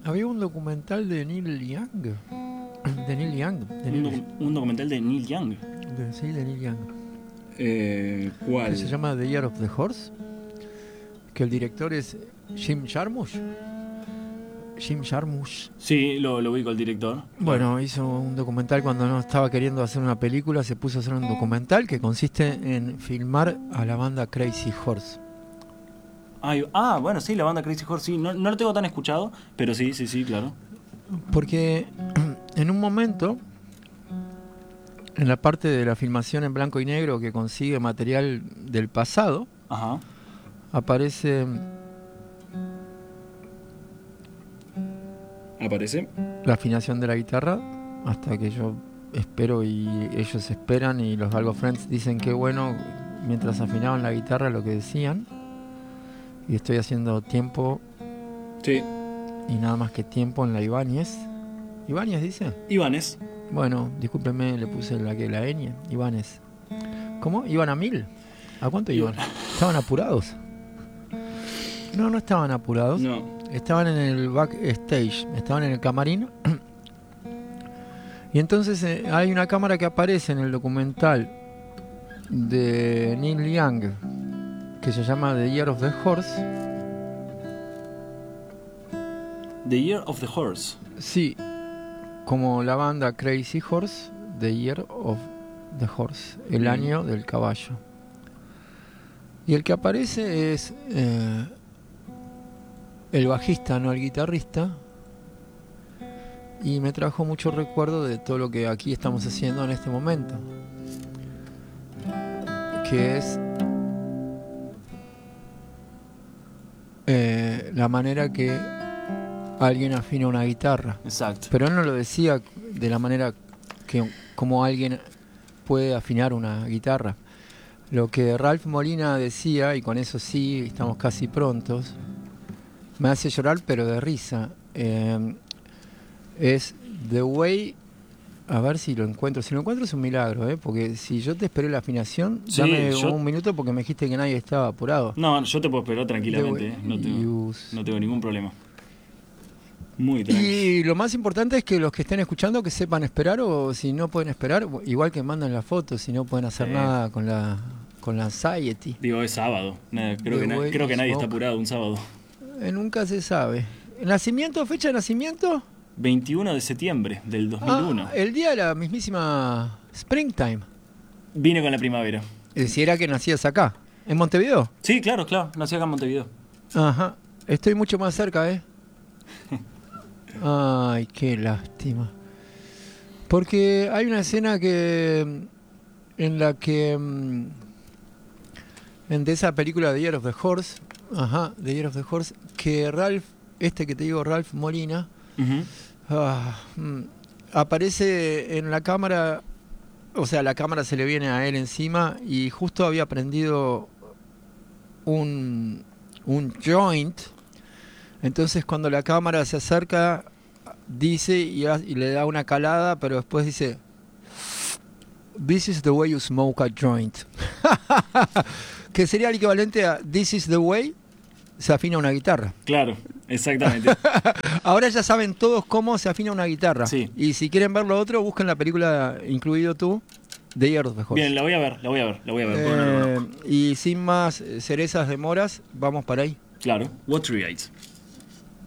Había un documental de Neil Young. De Neil Young. Un documental de Neil Young. Sí, de Neil Young. ¿Cuál? Que se llama The Year of the Horse. Que el director es Jim Jarmusch. Jim Jarmusch. Sí, lo ubico el director. Bueno, hizo un documental cuando no estaba queriendo hacer una película, se puso a hacer un documental que consiste en filmar a la banda Crazy Horse. Bueno, sí, la banda Crazy Horse, sí. No lo tengo tan escuchado, pero sí, claro. Porque en un momento, en la parte de la filmación en blanco y negro que consigue material del pasado, Ajá. ¿Aparece la afinación de la guitarra? Hasta que yo espero y ellos esperan y los Galgo Friends dicen que bueno, mientras afinaban la guitarra lo que decían. Y estoy haciendo tiempo. Sí. Y nada más que tiempo en la Ibáñez. ¿Ibáñez dice? Ibáñez. Bueno, discúlpeme, le puse la ñ. Ibáñez. ¿Cómo? ¿Iban a 1000? ¿A cuánto iban? ¿Estaban apurados? No estaban apurados. No. Estaban en el backstage, estaban en el camarín. Y entonces hay una cámara que aparece en el documental de Neil Young que se llama The Year of the Horse. The Year of the Horse. Sí, como la banda Crazy Horse, The Year of the Horse, el año del caballo. Y el que aparece es el bajista, no el guitarrista. Y me trajo mucho recuerdo de todo lo que aquí estamos haciendo en este momento, que es la manera que alguien afina una guitarra. Exacto. Pero él no lo decía de la manera que como alguien puede afinar una guitarra. Lo que Ralph Molina decía, y con eso sí estamos casi prontos, me hace llorar pero de risa, es The Way. A ver si lo encuentro. Si lo encuentro es un milagro, porque si yo te esperé la afinación, sí, dame un minuto porque me dijiste que nadie estaba apurado. No, yo te puedo esperar tranquilamente, no tengo ningún problema. Muy tranquilo. Y lo más importante es que los que estén escuchando que sepan esperar, o si no pueden esperar, igual que mandan las fotos, si no pueden hacer nada con la anxiety. Digo, es sábado. Creo que nadie está apurado un sábado. Nunca se sabe. ¿Nacimiento? ¿Fecha de nacimiento? 21 de septiembre del 2001. El día de la mismísima Springtime. Vine con la primavera. Es decir, era que nacías acá, en Montevideo. Sí, claro, nací acá en Montevideo. Ajá, estoy mucho más cerca, Ay, qué lástima. Porque hay una escena en la que en de esa película The Year of the Horse, The Year of the Horse, que Ralph Molina, aparece en la cámara, o sea, la cámara se le viene a él encima y justo había prendido un joint. Entonces cuando la cámara se acerca dice y le da una calada, pero después dice "This is the way you smoke a joint", que sería el equivalente a "This is the way se afina una guitarra". Claro, exactamente. Ahora ya saben todos cómo se afina una guitarra. Sí. Y si quieren ver lo otro, busquen la película, incluido tú, The Year of the Horse. Bien, la voy a ver. Y sin más cerezas de moras, vamos para ahí. Claro, Watery Eyes.